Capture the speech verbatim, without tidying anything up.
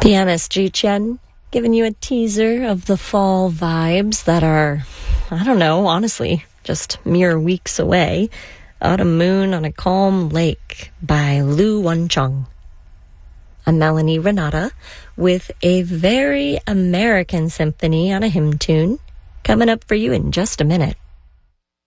Pianist Ji Chen giving you a teaser of the fall vibes that are, I don't know, honestly, just mere weeks away. Autumn Moon on a Calm Lake by Lu Wencheng. I'm Melanie Renata with a very American symphony on a hymn tune coming up for you in just a minute.